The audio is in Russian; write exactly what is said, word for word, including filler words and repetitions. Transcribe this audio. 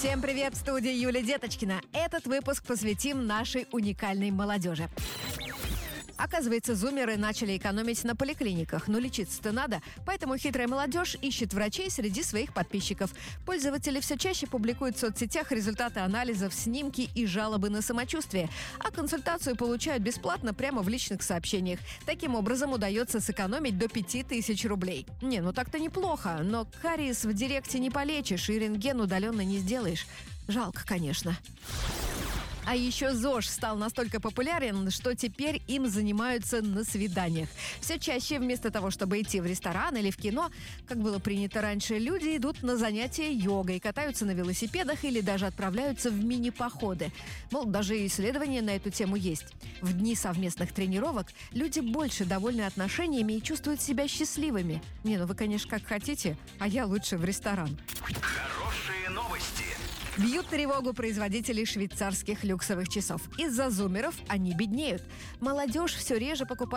Всем привет, в студии Юлия Деточкина. Этот выпуск посвятим нашей уникальной молодежи. Оказывается, зумеры начали экономить на поликлиниках, но лечиться-то надо, поэтому хитрая молодежь ищет врачей среди своих подписчиков. Пользователи все чаще публикуют в соцсетях результаты анализов, снимки и жалобы на самочувствие, а консультацию получают бесплатно прямо в личных сообщениях. Таким образом удается сэкономить до пяти тысяч рублей. Не, ну так-то неплохо, но кариес в директе не полечишь и рентген удаленно не сделаешь. Жалко, конечно. А еще ЗОЖ стал настолько популярен, что теперь им занимаются на свиданиях. Все чаще вместо того, чтобы идти в ресторан или в кино, как было принято раньше, люди идут на занятия йогой, катаются на велосипедах или даже отправляются в мини-походы. Мол, даже исследования на эту тему есть. В дни совместных тренировок люди больше довольны отношениями и чувствуют себя счастливыми. Не, ну вы, конечно, как хотите, а я лучше в ресторан. Хорошие новости. Бьют тревогу производители швейцарских люксовых часов. Из-за зумеров они беднеют. Молодежь все реже покупает